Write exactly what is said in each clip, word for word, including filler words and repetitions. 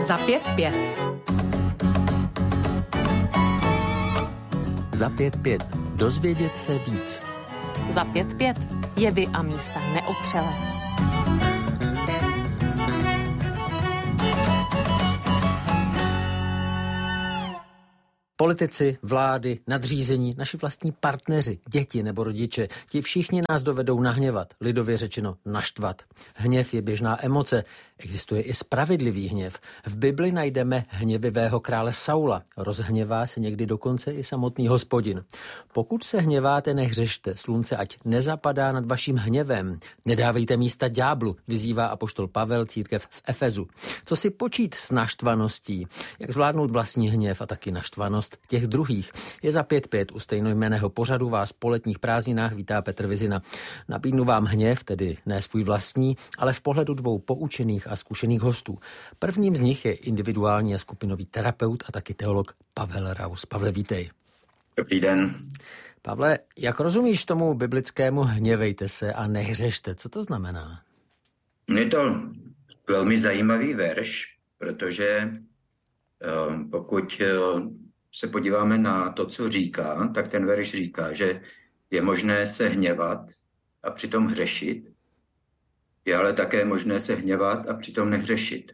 Za pět pět. Za pět pět. Dozvědět se víc. Za pět pět. Jevy a místa neotřelé. Politici, vlády, nadřízení, naši vlastní partneři, děti nebo rodiče, ti všichni nás dovedou nahněvat, lidově řečeno naštvat. Hněv je běžná emoce, existuje i spravedlivý hněv. V Bibli najdeme hněvivého krále Saula, rozhněvá se někdy dokonce i samotný Hospodin. Pokud se hněváte, nehřešte, slunce ať nezapadá nad vaším hněvem. Nedávejte místa ďáblu, vyzývá apoštol Pavel církev v Efezu. Co si počít s naštvaností, jak zvládnout vlastní hněv a taky naštvanost těch druhých, je za pět pět. U stejnojmenného pořadu vás po letních prázdninách vítá Petr Vizina. Nabídnu vám hněv, tedy ne svůj vlastní, ale v pohledu dvou poučených a zkušených hostů. Prvním z nich je individuální a skupinový terapeut a taky teolog Pavel Raus. Pavle, vítej. Dobrý den. Pavle, jak rozumíš tomu biblickému hněvejte se a nehřešte? Co to znamená? Je to velmi zajímavý verš, protože pokud se podíváme na to, co říká, tak ten verš říká, že je možné se hněvat a přitom hřešit. Je ale také možné se hněvat a přitom nehřešit.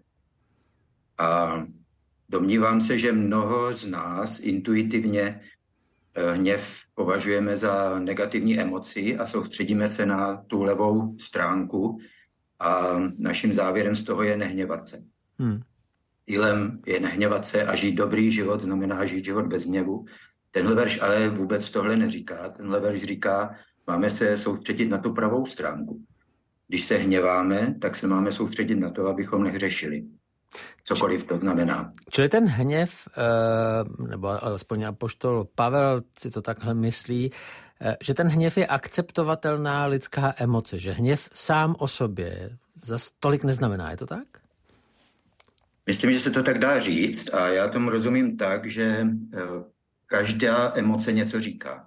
A domnívám se, že mnoho z nás intuitivně hněv považujeme za negativní emoci a soustředíme se na tu levou stránku a naším závěrem z toho je nehněvat se. Hmm. Cílem je nehněvat se a žít dobrý život, znamená žít život bez hněvu. Tenhle verš ale vůbec tohle neříká. Tenhle verš říká, máme se soustředit na tu pravou stránku. Když se hněváme, tak se máme soustředit na to, abychom nehřešili. Cokoliv to znamená. Čili ten hněv, nebo alespoň apoštol Pavel si to takhle myslí, že ten hněv je akceptovatelná lidská emoce, že hněv sám o sobě zas tolik neznamená, je to tak? Myslím, že se to tak dá říct a já tomu rozumím tak, že každá emoce něco říká.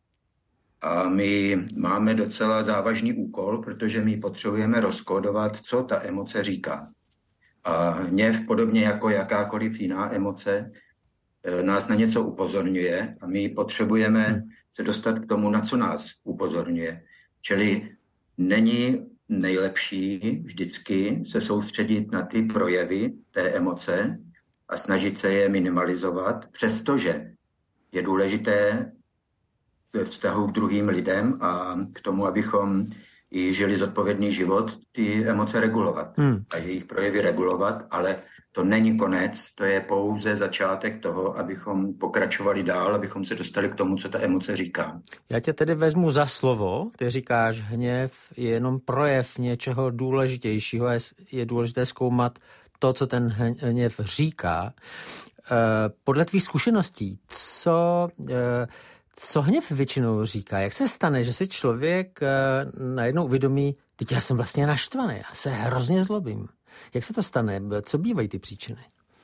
A my máme docela závažný úkol, protože my potřebujeme rozkódovat, co ta emoce říká. A hněv, podobně jako jakákoliv jiná emoce, nás na něco upozorňuje a my potřebujeme hmm. se dostat k tomu, na co nás upozorňuje. Čili není nejlepší vždycky se soustředit na ty projevy té emoce a snažit se je minimalizovat, přestože je důležité ve vztahu k druhým lidem a k tomu, abychom i žili zodpovědný život, ty emoce regulovat hmm. a jejich projevy regulovat, ale to není konec, to je pouze začátek toho, abychom pokračovali dál, abychom se dostali k tomu, co ta emoce říká. Já tě tedy vezmu za slovo, ty říkáš, hněv je jenom projev něčeho důležitějšího a je důležité zkoumat to, co ten hněv říká. Podle tvých zkušeností, co... Co hněv většinou říká? Jak se stane, že si člověk najednou uvědomí, teď já jsem vlastně naštvaný, já se hrozně zlobím. Jak se to stane? Co bývají ty příčiny?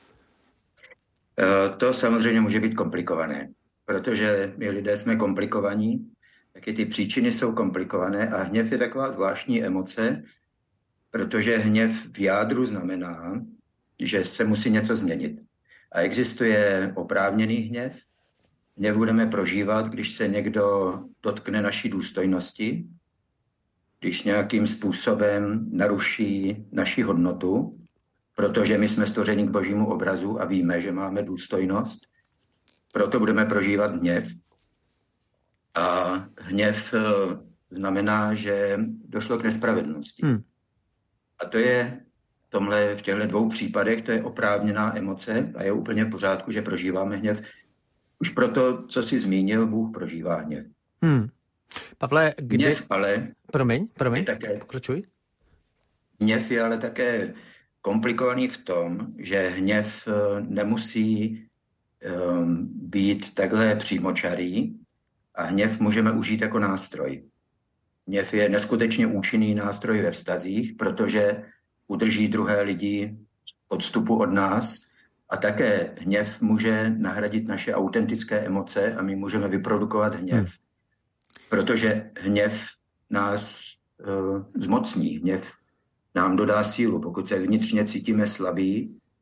To samozřejmě může být komplikované, protože my lidé jsme komplikovaní, taky ty příčiny jsou komplikované a hněv je taková zvláštní emoce, protože hněv v jádru znamená, že se musí něco změnit. A existuje oprávněný hněv. Hněv budeme prožívat, když se někdo dotkne naší důstojnosti, když nějakým způsobem naruší naši hodnotu, protože my jsme stvořeni k božímu obrazu a víme, že máme důstojnost, proto budeme prožívat hněv. A hněv znamená, že došlo k nespravedlnosti. Hmm. A to je v, tomhle, v těchto dvou případech, to je oprávněná emoce a je úplně v pořádku, že prožíváme hněv. Už proto, co jsi zmínil, Bůh prožívá hněv. Hmm. Pavle, kdy... Hněv ale... Promiň, promiň, také... pokračuj. Hněv je ale také komplikovaný v tom, že hněv nemusí um, být takhle přímočarý a hněv můžeme užít jako nástroj. Hněv je neskutečně účinný nástroj ve vztazích, protože udrží druhé lidi odstupu od nás. A také hněv může nahradit naše autentické emoce a my můžeme vyprodukovat hněv, hmm. protože hněv nás uh, zmocní, hněv nám dodá sílu. Pokud se vnitřně cítíme slabí,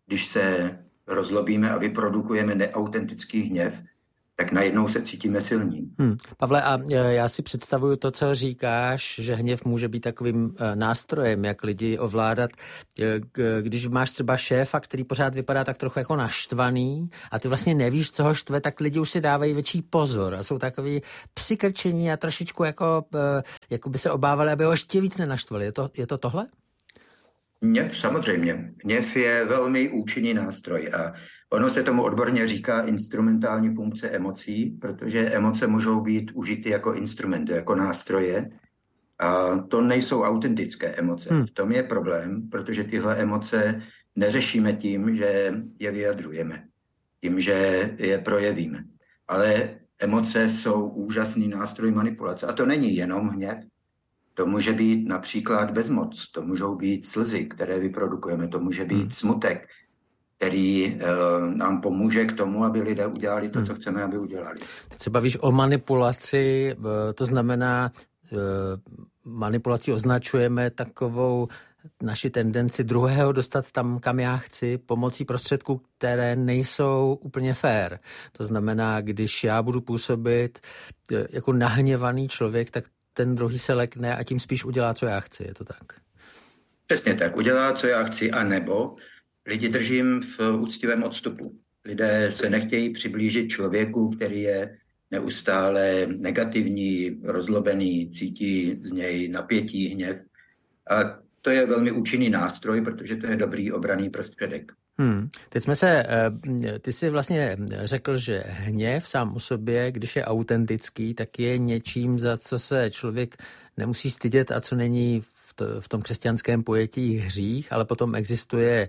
když se rozlobíme a vyprodukujeme neautentický hněv, tak najednou se cítíme silní. Hmm. Pavle, a já si představuju to, co říkáš, že hněv může být takovým nástrojem, jak lidi ovládat. Když máš třeba šéfa, který pořád vypadá tak trochu jako naštvaný a ty vlastně nevíš, co ho štve, tak lidi už si dávají větší pozor a jsou takový přikrčení a trošičku jako, jako by se obávali, aby ho ještě víc nenaštvali. Je to, je to tohle? Hněv, samozřejmě. Hněv je velmi účinný nástroj a ono se tomu odborně říká instrumentální funkce emocí, protože emoce můžou být užity jako instrumenty, jako nástroje a to nejsou autentické emoce. Hmm. V tom je problém, protože tyhle emoce neřešíme tím, že je vyjadřujeme, tím, že je projevíme. Ale emoce jsou úžasný nástroj manipulace a to není jenom hněv. To může být například bezmoc, to můžou být slzy, které vyprodukujeme, to může být hmm. smutek, který e, nám pomůže k tomu, aby lidé udělali to, hmm. co chceme, aby udělali. Teď se bavíš o manipulaci, to znamená, e, manipulaci označujeme takovou naši tendenci druhého dostat tam, kam já chci, pomocí prostředků, které nejsou úplně fair. To znamená, když já budu působit e, jako nahněvaný člověk, tak ten druhý se lekne a tím spíš udělá, co já chci. Je to tak? Přesně tak. Udělá, co já chci, anebo lidi držím v úctivém odstupu. Lidé se nechtějí přiblížit člověku, který je neustále negativní, rozlobený, cítí z něj napětí, hněv. A to je velmi účinný nástroj, protože to je dobrý obranný prostředek. Hmm. Teď jsme se, ty jsi vlastně řekl, že hněv sám o sobě, když je autentický, tak je něčím, za co se člověk nemusí stydět a co není v, to, v tom křesťanském pojetí hřích, ale potom existuje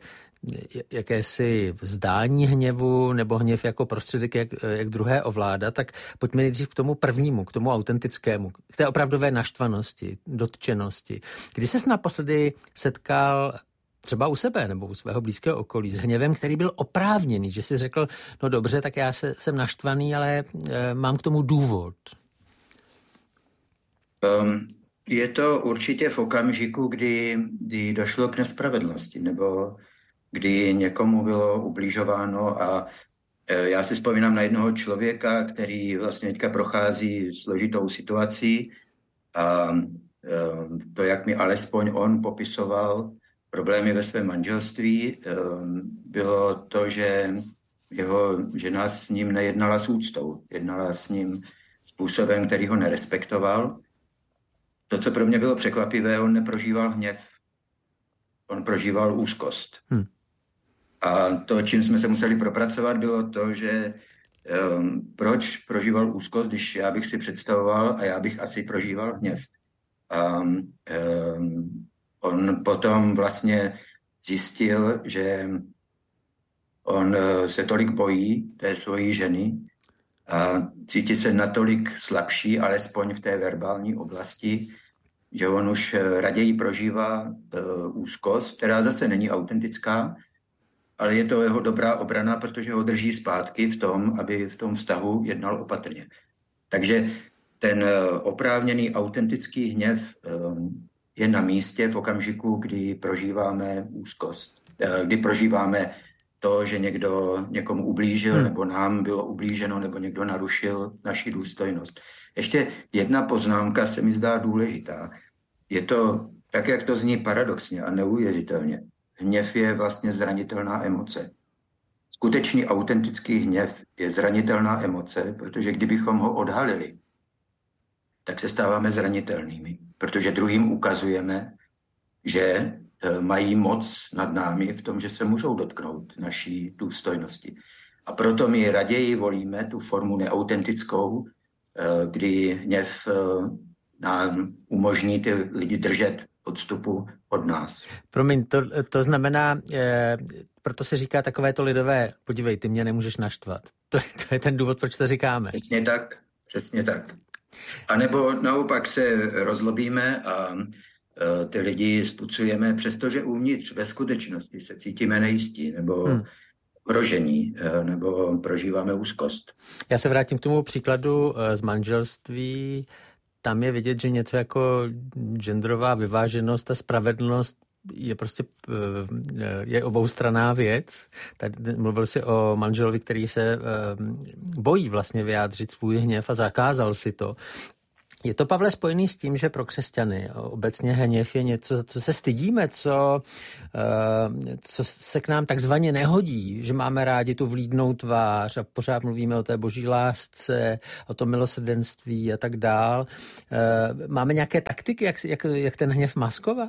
jakési vzdání hněvu nebo hněv jako prostředek, jak, jak druhé ovládat, tak pojďme nejdřív k tomu prvnímu, k tomu autentickému, k té opravdové naštvanosti, dotčenosti. Kdy ses naposledy setkal třeba u sebe nebo u svého blízkého okolí s hněvem, který byl oprávněný, že si řekl, no dobře, tak já se, jsem naštvaný, ale e, mám k tomu důvod. Um, je to určitě v okamžiku, kdy, kdy došlo k nespravedlnosti, nebo kdy někomu bylo ubližováno a e, já si vzpomínám na jednoho člověka, který vlastně teďka prochází složitou situací a e, to, jak mi alespoň on popisoval problémy ve svém manželství, bylo to, že jeho žena s ním nejednala s úctou. Jednala s ním způsobem, který ho nerespektoval. To, co pro mě bylo překvapivé, on neprožíval hněv. On prožíval úzkost. Hmm. A to, čím jsme se museli propracovat, bylo to, že um, proč prožíval úzkost, když já bych si představoval a já bych asi prožíval hněv. A um, On potom vlastně zjistil, že on se tolik bojí té svojí ženy a cítí se natolik slabší, alespoň v té verbální oblasti, že on už raději prožívá uh, úzkost, která zase není autentická, ale je to jeho dobrá obrana, protože ho drží zpátky v tom, aby v tom vztahu jednal opatrně. Takže ten uh, oprávněný autentický hněv um, je na místě v okamžiku, kdy prožíváme úzkost, kdy prožíváme to, že někdo někomu ublížil, hmm. nebo nám bylo ublíženo, nebo někdo narušil naši důstojnost. Ještě jedna poznámka se mi zdá důležitá. Je to tak, jak to zní paradoxně a neuvěřitelně. Hněv je vlastně zranitelná emoce. Skutečný autentický hněv je zranitelná emoce, protože kdybychom ho odhalili, tak se stáváme zranitelnými, protože druhým ukazujeme, že mají moc nad námi v tom, že se můžou dotknout naší důstojnosti. A proto my raději volíme tu formu neautentickou, kdy hněv nám umožní ty lidi držet v odstupu od nás. Promiň, to, to znamená, e, proto se říká takové to lidové, podívej, ty mě nemůžeš naštvat. To, to je ten důvod, proč to říkáme. Přesně tak, přesně tak. A nebo naopak se rozlobíme a e, ty lidi spucujeme, přestože uvnitř ve skutečnosti se cítíme nejistí nebo hmm. ohrožení, e, nebo prožíváme úzkost. Já se vrátím k tomu příkladu e, z manželství. Tam je vidět, že něco jako genderová vyváženost a spravedlnost je prostě je oboustranná věc. Tady mluvil si o manželovi, který se bojí vlastně vyjádřit svůj hněv a zakázal si to. Je to, Pavle, spojený s tím, že pro křesťany obecně hněv je něco, co se stydíme, co, co se k nám takzvaně nehodí, že máme rádi tu vlídnou tvář a pořád mluvíme o té boží lásce, o tom milosrdenství a tak dál. Máme nějaké taktiky, jak, jak, jak ten hněv maskovat?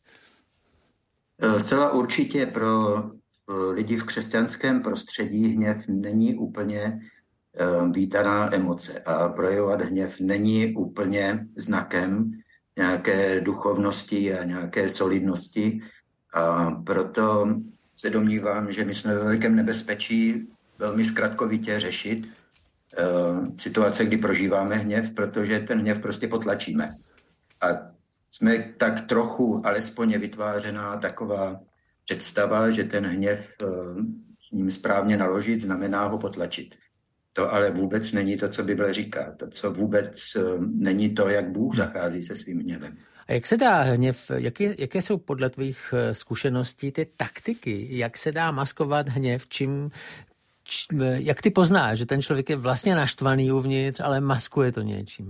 Zcela určitě pro lidi v křesťanském prostředí hněv není úplně vítaná emoce a projevovat hněv není úplně znakem nějaké duchovnosti a nějaké solidnosti a proto se domnívám, že my jsme ve velikém nebezpečí velmi zkratkovitě řešit uh, situace, kdy prožíváme hněv, protože ten hněv prostě potlačíme. A jsme tak trochu, alespoň je vytvářená taková představa, že ten hněv uh, s ním správně naložit znamená ho potlačit. To ale vůbec není to, co Bible říká. To, co vůbec není to, jak Bůh zachází se svým hněvem. A jak se dá hněv, jaké, jaké jsou podle tvých zkušeností ty taktiky, jak se dá maskovat hněv, čím, čím, jak ty poznáš, že ten člověk je vlastně naštvaný uvnitř, ale maskuje to něčím?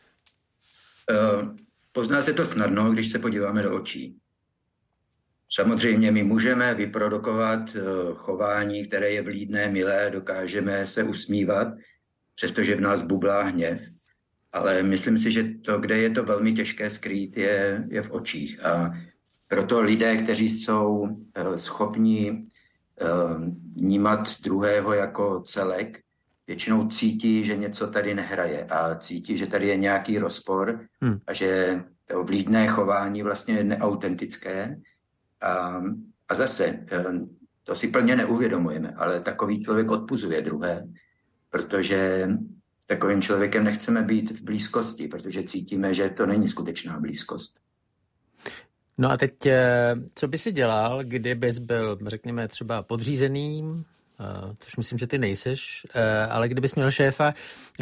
Uh, pozná se to snadno, když se podíváme do očí. Samozřejmě my můžeme vyprodukovat chování, které je vlídné, milé, dokážeme se usmívat, přestože v nás bublá hněv, ale myslím si, že to, kde je to velmi těžké skrýt, je, je v očích. A proto lidé, kteří jsou schopni vnímat druhého jako celek, většinou cítí, že něco tady nehraje a cítí, že tady je nějaký rozpor hmm. a že to vlídné chování vlastně je neautentické. A, a zase, to si plně neuvědomujeme, ale takový člověk odpuzuje druhé, protože s takovým člověkem nechceme být v blízkosti, protože cítíme, že to není skutečná blízkost. No a teď, co by si dělal, kdybys byl, řekněme, třeba podřízeným, což myslím, že ty nejseš, ale kdybys měl šéfa,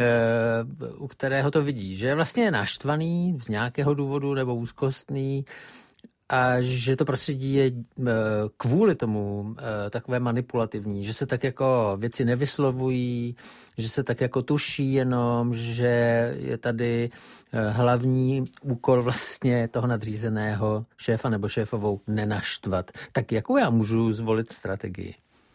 u kterého to vidí, že vlastně je naštvaný z nějakého důvodu nebo úzkostný, a že to prostředí je kvůli tomu takové manipulativní, že se tak jako věci nevyslovují, že se tak jako tuší jenom, že je tady hlavní úkol vlastně toho nadřízeného šéfa nebo šéfovou nenaštvat. Tak jakou já můžu zvolit strategii?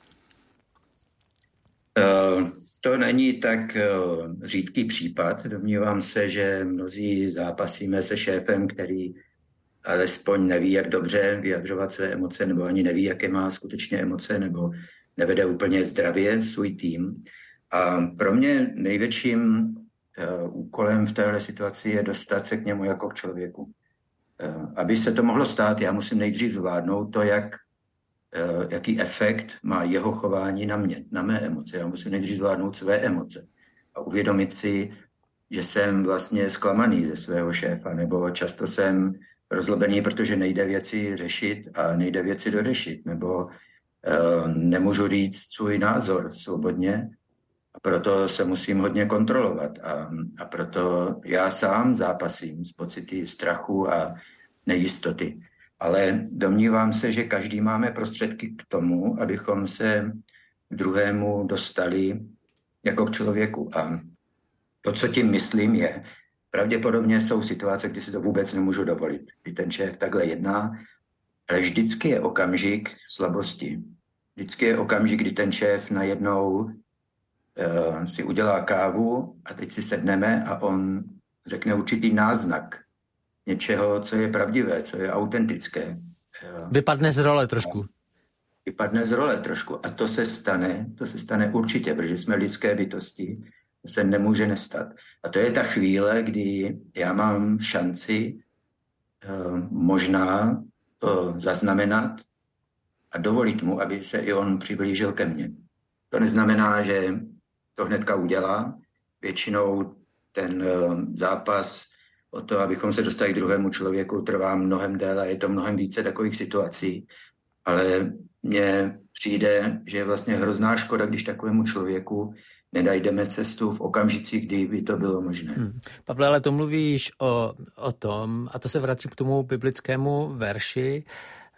Uh, to není tak uh, řídký případ. Domnívám se, že mnozí zápasíme se šéfem, který alespoň neví, jak dobře vyjadřovat své emoce, nebo ani neví, jaké má skutečně emoce, nebo nevede úplně zdravě svůj tým. A pro mě největším uh, úkolem v téhle situaci je dostat se k němu jako k člověku. Uh, aby se to mohlo stát, já musím nejdřív zvládnout to, jak, uh, jaký efekt má jeho chování na mě, na mé emoce. Já musím nejdřív zvládnout své emoce a uvědomit si, že jsem vlastně zklamaný ze svého šéfa, nebo často jsem rozlobený, protože nejde věci řešit a nejde věci dořešit, nebo uh, nemůžu říct svůj názor svobodně, a proto se musím hodně kontrolovat a, a proto já sám zápasím s pocity strachu a nejistoty. Ale domnívám se, že každý máme prostředky k tomu, abychom se k druhému dostali jako k člověku. A to, co tím myslím, je, pravděpodobně jsou situace, kdy si to vůbec nemůžu dovolit, kdy ten šéf takhle jedná, ale vždycky je okamžik slabosti. Vždycky je okamžik, kdy ten šéf najednou uh, si udělá kávu a teď si sedneme a on řekne určitý náznak něčeho, co je pravdivé, co je autentické. Vypadne z role trošku. Vypadne z role trošku a to se stane, to se stane určitě, protože jsme lidské bytosti, to se nemůže nestat. A to je ta chvíle, kdy já mám šanci uh, možná to zaznamenat a dovolit mu, aby se i on přiblížil ke mně. To neznamená, že to hnedka udělá. Většinou ten uh, zápas o to, abychom se dostali k druhému člověku, trvá mnohem déle, je to mnohem více takových situací. Ale mně přijde, že je vlastně hrozná škoda, když takovému člověku nenajdeme cestu v okamžicích, kdy by to bylo možné. Hmm. Pavle, ale to mluvíš o, o tom, a to se vrací k tomu biblickému verši,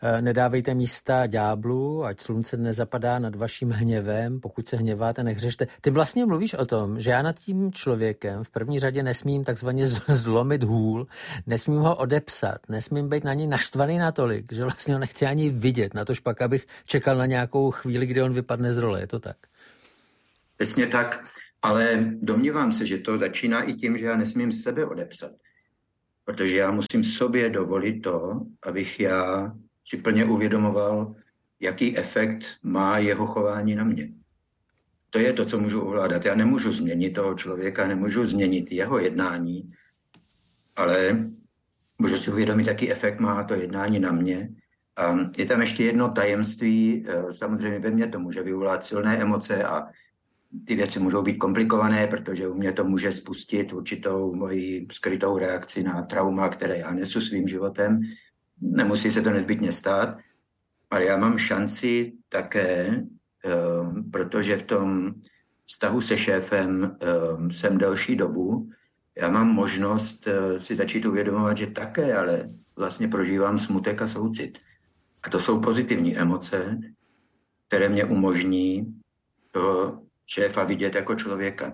nedávejte místa ďáblu, ať slunce nezapadá nad vaším hněvem, pokud se hněváte, nehřešte. Ty vlastně mluvíš o tom, že já nad tím člověkem v první řadě nesmím takzvaně zlomit hůl, nesmím ho odepsat, nesmím být na něj naštvaný natolik, že vlastně ho nechci ani vidět, na tož pak, abych čekal na nějakou chvíli, kdy on vypadne z role. Je to tak? Přesně tak, ale domnívám se, že to začíná i tím, že já nesmím sebe odepsat. Protože já musím sobě dovolit to, abych já si plně uvědomoval, jaký efekt má jeho chování na mě. To je to, co můžu ovládat. Já nemůžu změnit toho člověka, nemůžu změnit jeho jednání, ale můžu si uvědomit, jaký efekt má to jednání na mě. A je tam ještě jedno tajemství, samozřejmě ve mně to může vyvolat silné emoce a ty věci můžou být komplikované, protože u mě to může spustit určitou moji skrytou reakci na trauma, které já nesu svým životem. Nemusí se to nezbytně stát, ale já mám šanci také, protože v tom vztahu se šéfem jsem delší dobu, já mám možnost si začít uvědomovat, že také, ale vlastně prožívám smutek a soucit. A to jsou pozitivní emoce, které mě umožní to šéfa vidět jako člověka.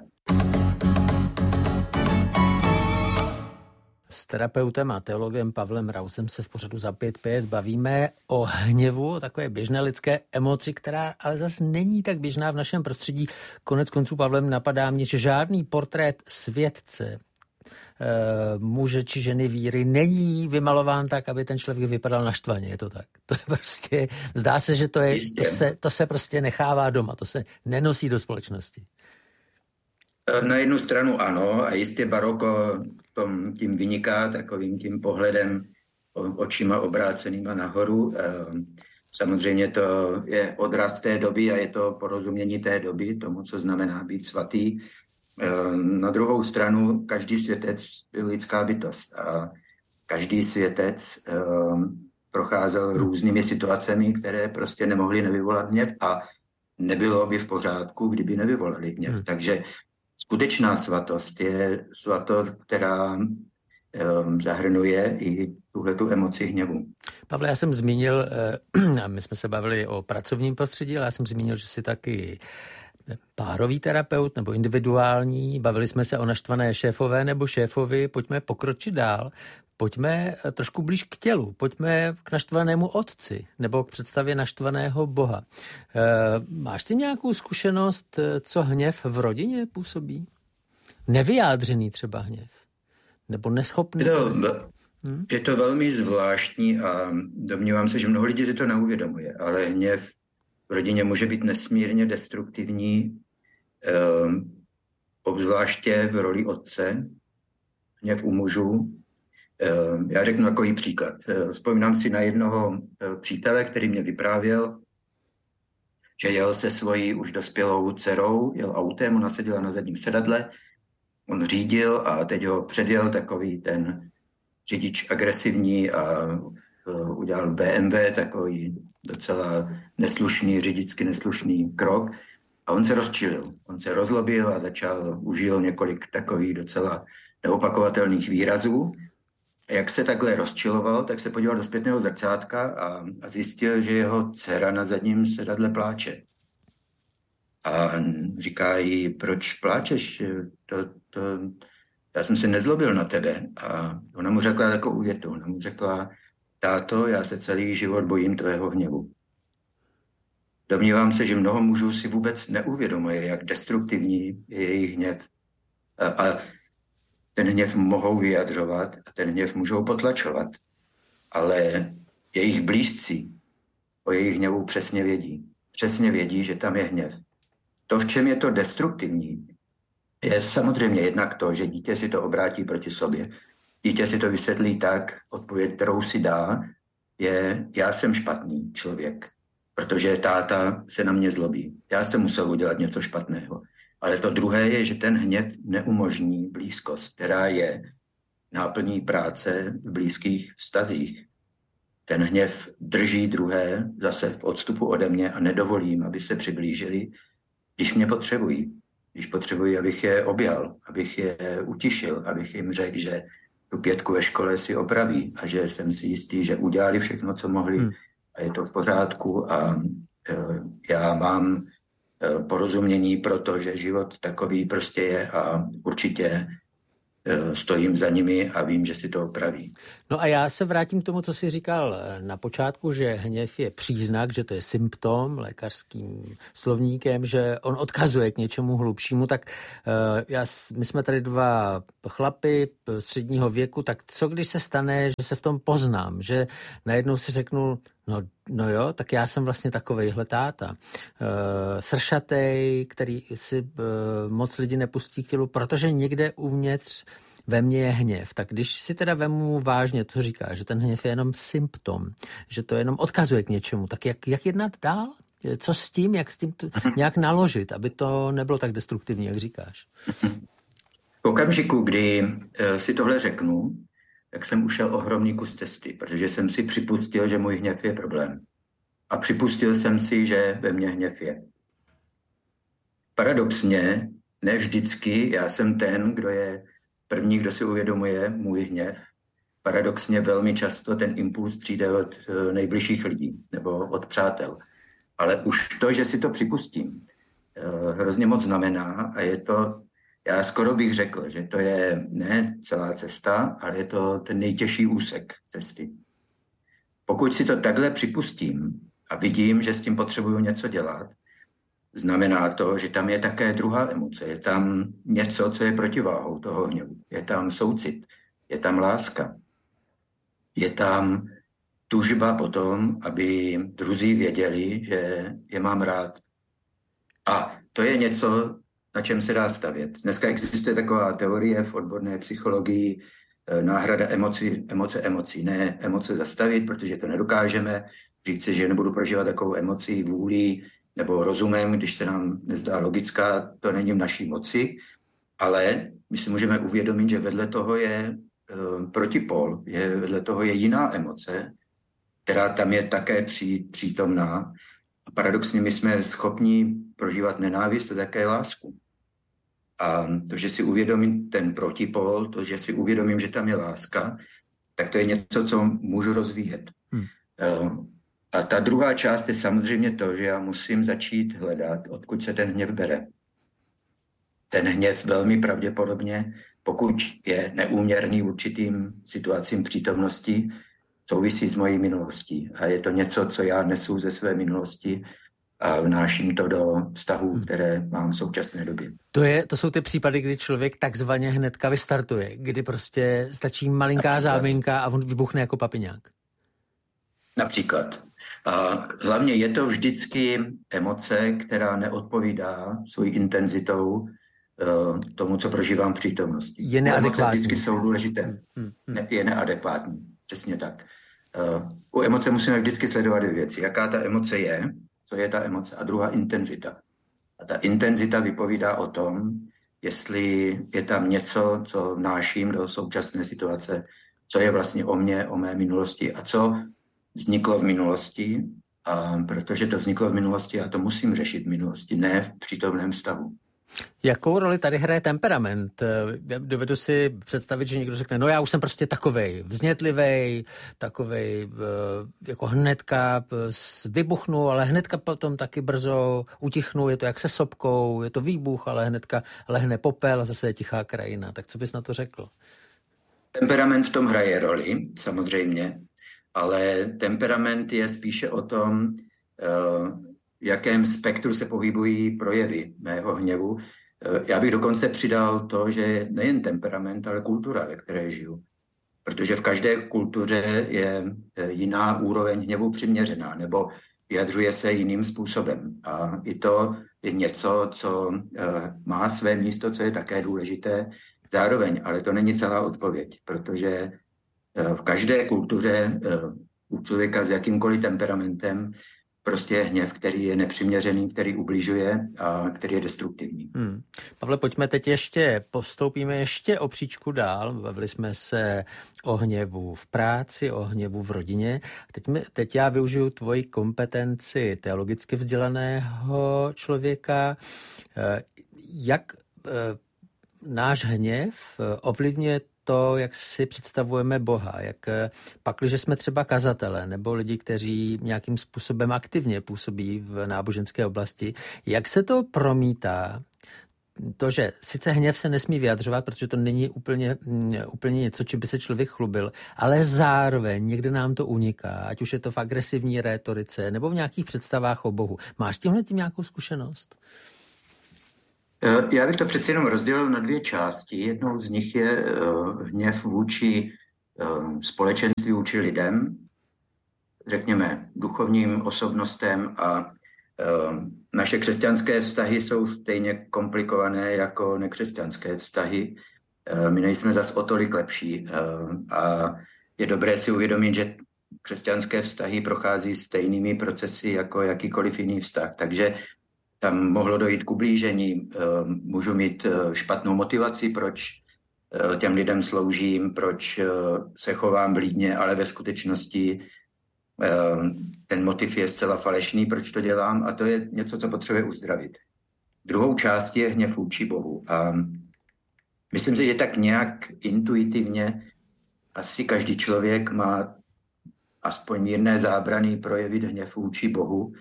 S terapeutem a teologem Pavlem Rausem se v pořadu Za pět pět bavíme o hněvu, o takové běžné lidské emoci, která ale zase není tak běžná v našem prostředí. Konec konců Pavlem napadá mě, že žádný portrét světce, muže či ženy víry není vymalován tak, aby ten člověk vypadal naštvaně, je to tak. To je prostě, zdá se, že to, je, to, se, to se prostě nechává doma, to se nenosí do společnosti. Na jednu stranu ano, a jistě baroko tom, tím vyniká takovým tím pohledem očima obrácenýma nahoru. Samozřejmě to je odraz té doby a je to porozumění té doby, tomu, co znamená být svatý. Na druhou stranu každý světec byl lidská bytost a každý světec procházel různými situacemi, které prostě nemohly nevyvolat hněv a nebylo by v pořádku, kdyby nevyvolali hněv. Hmm. Takže skutečná svatost je svatost, která um, zahrnuje i tuhletu emoci hněvu. Pavle, já jsem zmínil, my jsme se bavili o pracovním prostředí, ale já jsem zmínil, že jsi taky párový terapeut nebo individuální. Bavili jsme se o naštvané šéfové nebo šéfovi. Pojďme pokročit dál. Pojďme trošku blíž k tělu. Pojďme k naštvanému otci nebo k představě naštvaného Boha. E, máš ty nějakou zkušenost, co hněv v rodině působí? Nevyjádřený třeba hněv? Nebo neschopný? Je to, hm? je to velmi zvláštní a domnívám se, že mnoho lidí si to neuvědomuje, ale hněv v rodině může být nesmírně destruktivní, eh, obzvláště v roli otce, hněv u mužů. Eh, já řeknu takový příklad. Eh, vzpomínám si na jednoho eh, přítele, který mě vyprávěl, že jel se svojí už dospělou dcerou, jel autem, ona seděla na zadním sedadle, on řídil a teď ho předjel takový ten řidič agresivní a uh, udělal bé em vé takový docela neslušný, řidičsky neslušný krok a on se rozčilil. On se rozlobil a začal, užil několik takových docela neopakovatelných výrazů. A jak se takhle rozčiloval, tak se podíval do zpětného zrcátka a, a zjistil, že jeho dcera na zadním sedadle pláče. A říká jí, proč pláčeš? To, to, já jsem se nezlobil na tebe. A ona mu řekla takovou větu. Ona mu řekla, táto, já se celý život bojím tvého hněvu. Domnívám se, že mnoho mužů si vůbec neuvědomuje, jak destruktivní je jejich hněv. A, a ten hněv mohou vyjadřovat a ten hněv můžou potlačovat. Ale jejich blízcí o jejich hněvu přesně vědí. Přesně vědí, že tam je hněv. To, v čem je to destruktivní, je samozřejmě jednak to, že dítě si to obrátí proti sobě. Dítě si to vysvětlí tak, odpověď, kterou si dá, je, já jsem špatný člověk, protože táta se na mě zlobí. Já jsem musel udělat něco špatného. Ale to druhé je, že ten hněv neumožní blízkost, která je náplní práce v blízkých vztazích. Ten hněv drží druhé zase v odstupu ode mě a nedovolím, aby se přiblížili, když mě potřebují. Když potřebují, abych je objal, abych je utišil, abych jim řekl, že tu pětku ve škole si opraví a že jsem si jistý, že udělali všechno, co mohli hmm. a je to v pořádku a já mám porozumění pro to, že život takový prostě je a určitě stojím za nimi a vím, že si to opraví. No a já se vrátím k tomu, co jsi říkal na počátku, že hněv je příznak, že to je symptom lékařským slovníkem, že on odkazuje k něčemu hlubšímu, tak uh, já, my jsme tady dva chlapy středního věku, tak co když se stane, že se v tom poznám, že najednou si řeknu, no, no jo, tak já jsem vlastně takovejhle táta. Uh, sršatej, který si uh, moc lidi nepustí k tělu, protože někde uvnitř ve mně je hněv. Tak když si teda vemu vážně, co říká, že ten hněv je jenom symptom, že to jenom odkazuje k něčemu, tak jak, jak jednat dál? Co s tím, jak s tím t- nějak naložit, aby to nebylo tak destruktivní, jak říkáš? V okamžiku, kdy uh, si tohle řeknu, tak jsem ušel ohromný kus cesty, protože jsem si připustil, že můj hněv je problém. A připustil jsem si, že ve mně hněv je. Paradoxně, ne vždycky já jsem ten, kdo je první, kdo si uvědomuje můj hněv. Paradoxně velmi často ten impuls přijde od nejbližších lidí nebo od přátel. Ale už to, že si to připustím, hrozně moc znamená a je to, já skoro bych řekl, že to je ne celá cesta, ale je to ten nejtěžší úsek cesty. Pokud si to takhle připustím a vidím, že s tím potřebuju něco dělat, znamená to, že tam je také druhá emoce. Je tam něco, co je protiváhou toho hněvu. Je tam soucit, je tam láska. Je tam tužba potom, aby druzí věděli, že je mám rád. A to je něco, na čem se dá stavět. Dneska existuje taková teorie v odborné psychologii, náhrada emoci, emoce emocí. Ne emoce zastavit, protože to nedokážeme. Říct si, že nebudu prožívat takovou emoci, vůlí nebo rozumem, když se nám nezdá logická, to není v naší moci, ale my si můžeme uvědomit, že vedle toho je uh, protipol, je, vedle toho je jiná emoce, která tam je také pří, přítomná. A paradoxně my jsme schopni prožívat nenávist a také lásku. A to, že si uvědomím ten protipol, to, že si uvědomím, že tam je láska, tak to je něco, co můžu rozvíjet. Hmm. Uh, A ta druhá část je samozřejmě to, že já musím začít hledat, odkud se ten hněv bere. Ten hněv velmi pravděpodobně, pokud je neúměrný určitým situacím přítomnosti, souvisí s mojí minulostí. A je to něco, co já nesu ze své minulosti a vnáším to do vztahů, které mám v současné době. To, je, to jsou ty případy, kdy člověk takzvaně hnedka vystartuje, kdy prostě stačí malinká Například. záminka a on vybuchne jako papiňák. Například. A hlavně je to vždycky emoce, která neodpovídá svojí intenzitou uh, tomu, co prožívám v přítomnosti. Je neadekvátní. Emoce vždycky jsou důležité. Hmm, hmm. Ne, je neadekvátní. Přesně tak. Uh, u emoce musíme vždycky sledovat dvě věci. Jaká ta emoce je, co je ta emoce, a druhá intenzita. A ta intenzita vypovídá o tom, jestli je tam něco, co vnáším do současné situace, co je vlastně o mně, o mé minulosti a co vzniklo v minulosti, a protože to vzniklo v minulosti, já to musím řešit v minulosti, ne v přítomném stavu. Jakou roli tady hraje temperament? Dovedu si představit, že někdo řekne, no já už jsem prostě takovej vznětlivej, takovej jako hnedka vybuchnu, ale hnedka potom taky brzo utichnu, je to jak se sopkou, je to výbuch, ale hnedka lehne popel a zase je tichá krajina. Tak co bys na to řekl? Temperament v tom hraje roli, samozřejmě, ale temperament je spíše o tom, v jakém spektru se pohybují projevy mého hněvu. Já bych dokonce přidal to, že nejen temperament, ale kultura, ve které žiju. Protože v každé kultuře je jiná úroveň hněvu přiměřená, nebo vyjadřuje se jiným způsobem. A i to je něco, co má své místo, co je také důležité zároveň, ale to není celá odpověď, protože v každé kultuře u člověka s jakýmkoliv temperamentem prostě je hněv, který je nepřiměřený, který ubližuje a který je destruktivní. Hmm. Pavle, pojďme teď ještě, postoupíme ještě o příčku dál. Bavili jsme se o hněvu v práci, o hněvu v rodině. Teď, mi, teď já využiju tvoji kompetenci teologicky vzdělaného člověka. Jak náš hněv ovlivňuje to, jak si představujeme Boha, jak pakliže jsme třeba kazatelé nebo lidi, kteří nějakým způsobem aktivně působí v náboženské oblasti, jak se to promítá, to, že sice hněv se nesmí vyjadřovat, protože to není úplně, úplně něco, čím by se člověk chlubil, ale zároveň někde nám to uniká, ať už je to v agresivní rétorice nebo v nějakých představách o Bohu. Máš tímhle tím nějakou zkušenost? Já bych to přeci jenom rozdělil na dvě části. Jednou z nich je hněv vůči společenství, vůči lidem, řekněme duchovním osobnostem, a naše křesťanské vztahy jsou stejně komplikované jako nekřesťanské vztahy. My nejsme zas o tolik lepší a je dobré si uvědomit, že křesťanské vztahy prochází stejnými procesy jako jakýkoliv jiný vztah. Takže tam mohlo dojít k ublížení, můžu mít špatnou motivaci, proč těm lidem sloužím, proč se chovám vlídně, ale ve skutečnosti ten motiv je zcela falešný, proč to dělám, a to je něco, co potřebuje uzdravit. Druhou částí je hněv vůči Bohu. A myslím si, že tak nějak intuitivně asi každý člověk má aspoň mírné zábrany projevit hněv vůči Bohu,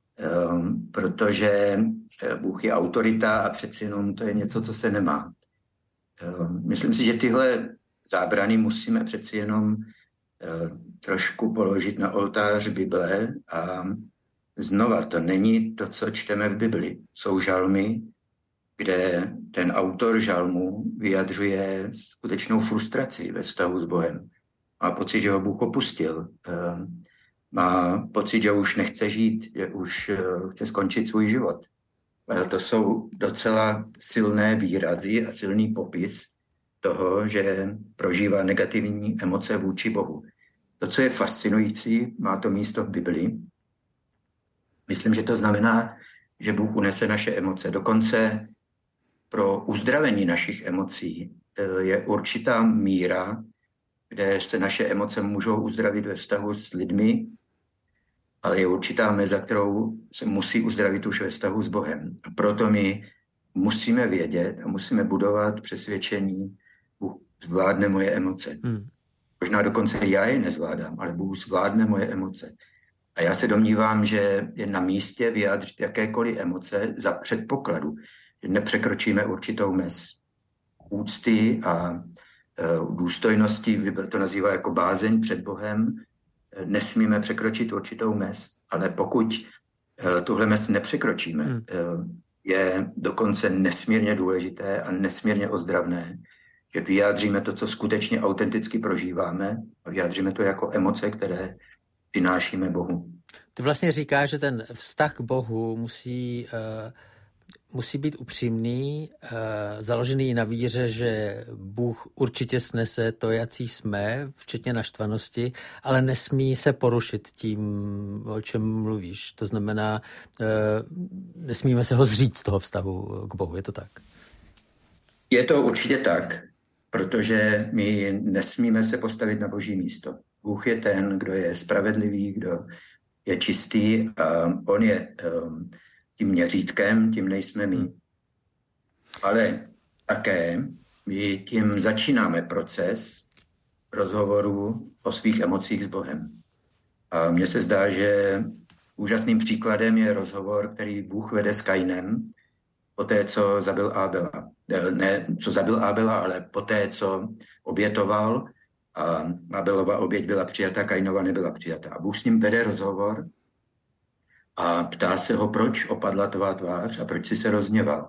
protože Bůh je autorita a přeci jenom to je něco, co se nemá. Myslím si, že tyhle zábrany musíme přeci jenom trošku položit na oltář Bible, a znova to není to, co čteme v Bibli. Jsou žalmy, kde ten autor žalmu vyjadřuje skutečnou frustraci ve vztahu s Bohem. Má pocit, že ho Bůh opustil. Má pocit, že už nechce žít, že už chce skončit svůj život. To jsou docela silné výrazy a silný popis toho, že prožívá negativní emoce vůči Bohu. To, co je fascinující, má to místo v Biblii. Myslím, že to znamená, že Bůh unese naše emoce. Dokonce pro uzdravení našich emocí je určitá míra, kde se naše emoce můžou uzdravit ve vztahu s lidmi, ale je určitá meza, kterou se musí uzdravit už ve vztahu s Bohem. A proto my musíme vědět a musíme budovat přesvědčení, Bůh zvládne moje emoce. Hmm. Možná dokonce já je nezvládám, ale Bůh zvládne moje emoce. A já se domnívám, že je na místě vyjádřit jakékoliv emoce za předpokladu, že nepřekročíme určitou mez úcty a uh, důstojnosti, Bible to nazývá jako bázeň před Bohem, nesmíme překročit určitou mez, ale pokud uh, tuhle mez nepřekročíme, hmm. uh, je dokonce nesmírně důležité a nesmírně ozdravné, že vyjádříme to, co skutečně autenticky prožíváme, a vyjádříme to jako emoce, které přinášíme Bohu. Ty vlastně říkáš, že ten vztah k Bohu musí, uh, musí být upřímný, uh, založený na víře, že Bůh určitě snese to, jací jsme, včetně naštvanosti, ale nesmí se porušit tím, o čem mluvíš. To znamená, uh, nesmíme se ho zříct z toho vztahu k Bohu. Je to tak? Je to určitě tak, protože my nesmíme se postavit na Boží místo. Bůh je ten, kdo je spravedlivý, kdo je čistý, a on je um, tím měřítkem, tím nejsme my. Ale také my tím začínáme proces rozhovoru o svých emocích s Bohem. A mně se zdá, že úžasným příkladem je rozhovor, který Bůh vede s Kainem, poté, co zabil Ábela. Ne, co zabil Ábela, ale poté, co obětoval, a Ábelova oběť byla přijata, Kainova nebyla přijata. A Bůh s ním vede rozhovor a ptá se ho, proč opadla tvá tvář a proč jsi se rozhněval.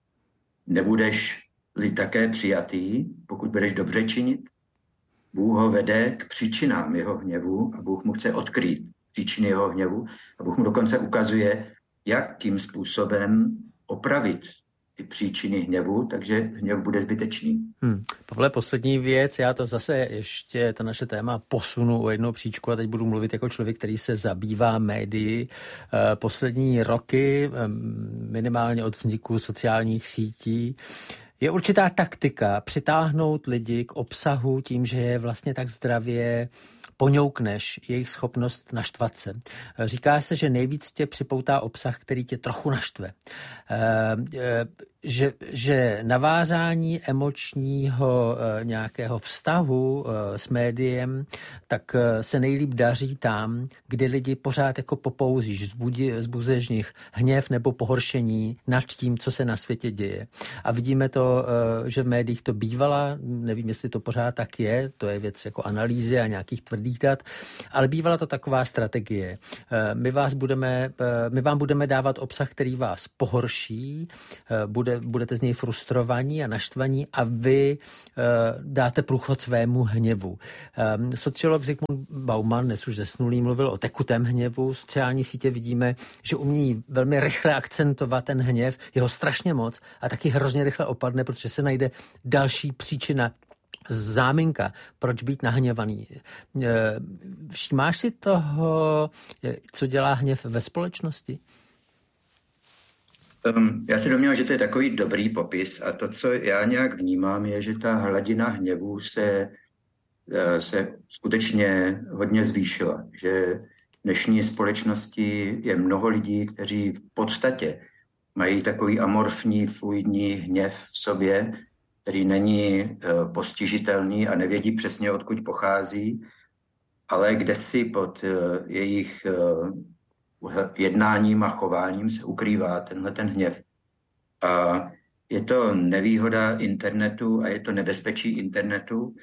Nebudeš-li také přijatý, pokud budeš dobře činit? Bůh ho vede k příčinám jeho hněvu a Bůh mu chce odkrýt příčiny jeho hněvu a Bůh mu dokonce ukazuje, jakým způsobem opravit ty příčiny hněvu, takže hněv bude zbytečný. Hmm. Pavle, poslední věc, já to zase ještě, to naše téma posunu o jednou příčku a teď budu mluvit jako člověk, který se zabývá médii. Poslední roky, minimálně od vzniku sociálních sítí, je určitá taktika přitáhnout lidi k obsahu tím, že je vlastně tak zdravě poňoukneš jejich schopnost naštvat se. Říká se, že nejvíc tě připoutá obsah, který tě trochu naštve. že, že navázání emočního e, nějakého vztahu e, s médiem, tak e, se nejlíp daří tam, kde lidi pořád jako popouzíš, zbudí, zbuzeš z nich hněv nebo pohoršení nad tím, co se na světě děje. A vidíme to, e, že v médiích to bývala, nevím, jestli to pořád tak je, to je věc jako analýzy a nějakých tvrdých dat, ale bývala to taková strategie. E, my vás budeme, e, my vám budeme dávat obsah, který vás pohorší, e, bude budete z něj frustrovaní a naštvaní a vy uh, dáte průchod svému hněvu. Um, sociolog Zygmunt Bauman, dnes už zesnulý, mluvil o tekutém hněvu. Sociální sítě vidíme, že umí velmi rychle akcentovat ten hněv, jeho strašně moc a taky hrozně rychle opadne, protože se najde další příčina, záminka, proč být nahněvaný. Všímáš si toho, co dělá hněv ve společnosti? Um, já se domnívám, že to je takový dobrý popis a to, co já nějak vnímám, je, že ta hladina hněvu se, se skutečně hodně zvýšila. Že v dnešní společnosti je mnoho lidí, kteří v podstatě mají takový amorfní, fluidní hněv v sobě, který není postižitelný a nevědí přesně, odkud pochází, ale kdesi pod jejich jednáním a chováním se ukrývá tenhle ten hněv. A je to nevýhoda internetu a je to nebezpečí internetu,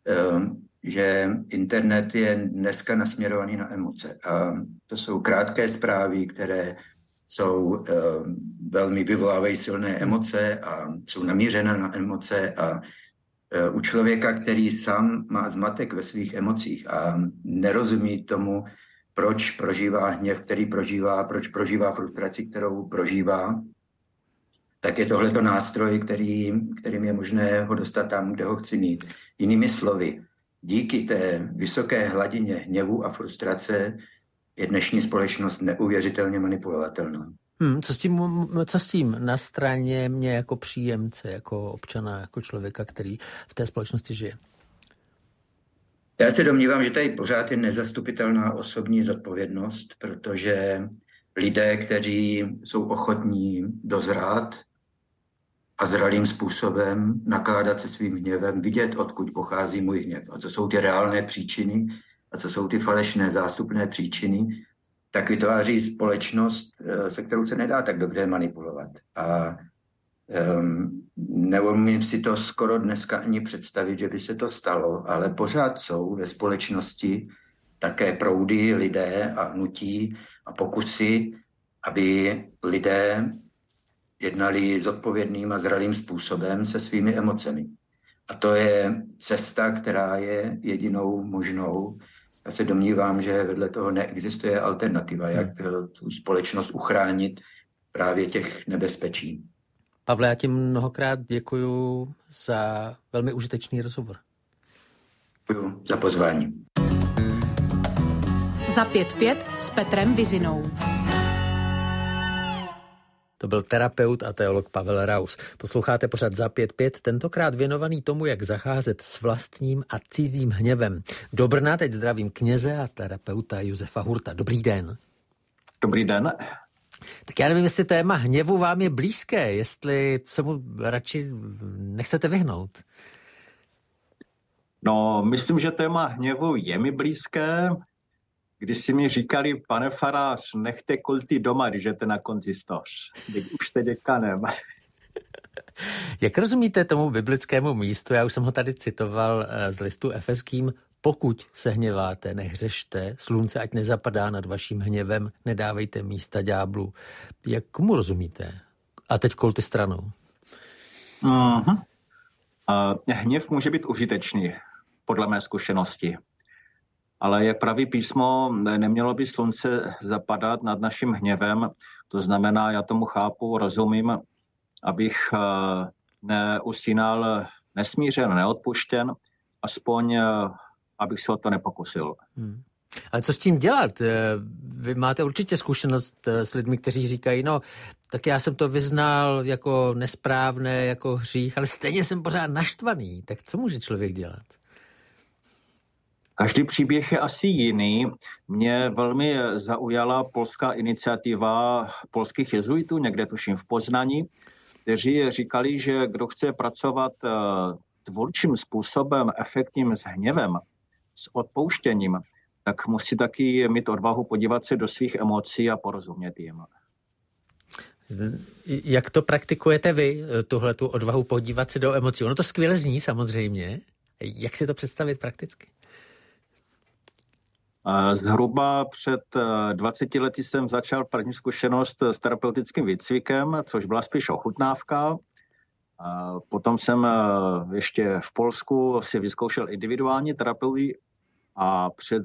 že internet je dneska nasměrovaný na emoce. A to jsou krátké zprávy, které jsou velmi vyvolávají silné emoce a jsou namířené na emoce a u člověka, který sám má zmatek ve svých emocích a nerozumí tomu, proč prožívá hněv, který prožívá, proč prožívá frustraci, kterou prožívá, tak je tohleto nástroj, který, kterým je možné ho dostat tam, kde ho chci mít. Jinými slovy, díky té vysoké hladině hněvu a frustrace je dnešní společnost neuvěřitelně manipulovatelná. Hmm, co s tím, co s tím na straně mě jako příjemce, jako občana, jako člověka, který v té společnosti žije? Já se domnívám, že tady pořád je nezastupitelná osobní zodpovědnost, protože lidé, kteří jsou ochotní dozrát a zralým způsobem nakládat se svým hněvem, vidět, odkud pochází můj hněv a co jsou ty reálné příčiny a co jsou ty falešné zástupné příčiny, tak vytváří společnost, se kterou se nedá tak dobře manipulovat. A um, neumím si to skoro dneska ani představit, že by se to stalo, ale pořád jsou ve společnosti také proudy, lidé a hnutí a pokusy, aby lidé jednali zodpovědným a zralým způsobem se svými emocemi. A to je cesta, která je jedinou možnou. Já se domnívám, že vedle toho neexistuje alternativa, jak tu společnost uchránit právě těch nebezpečí. Pavle, já ti mnohokrát děkuju za velmi užitečný rozhovor. Děkuju za pozvání. Za pět pět s Petrem Vizinou. To byl terapeut a teolog Pavel Raus. Posloucháte pořad Za pět pět, tentokrát věnovaný tomu, jak zacházet s vlastním a cizím hněvem. Do Brna teď zdravím kněze a terapeuta Josefa Hurta. Dobrý den. Dobrý den. Tak já nevím, jestli téma hněvu vám je blízké, jestli se mu radši nechcete vyhnout. No, myslím, že téma hněvu je mi blízké. Když si mi říkali, pane farář, nechte kulty doma, když jdete na konzistor. Teď už jste děkanem. Jak rozumíte tomu biblickému místu, já už jsem ho tady citoval z listu Efeským, pokud se hněváte, nehřešte, slunce ať nezapadá nad vaším hněvem, nedávejte místa ďáblu. Jak mu rozumíte? A teď kulty stranou. Uh-huh. Uh, hněv může být užitečný, podle mé zkušenosti. Ale jak praví písmo, nemělo by slunce zapadat nad naším hněvem. To znamená, já tomu chápu, rozumím, abych uh, neusínal nesmířen, neodpuštěn, aspoň uh, abych se o to nepokusil. Hmm. Ale co s tím dělat? Vy máte určitě zkušenost s lidmi, kteří říkají, no, tak já jsem to vyznal jako nesprávné, jako hřích, ale stejně jsem pořád naštvaný. Tak co může člověk dělat? Každý příběh je asi jiný. Mě velmi zaujala polská iniciativa polských jezuitů, někde tuším v Poznani, kteří říkali, že kdo chce pracovat tvůrčím způsobem, efektním s hněvem, s odpouštěním, tak musí taky mít odvahu podívat se do svých emocí a porozumět jim. Jak to praktikujete vy, tuhle tu odvahu podívat se do emocí? Ono to skvěle zní samozřejmě. Jak si to představit prakticky? Zhruba před dvaceti lety jsem začal první zkušenost s terapeutickým výcvikem, což byla spíš ochutnávka. Potom jsem ještě v Polsku si vyzkoušel individuální terapii a před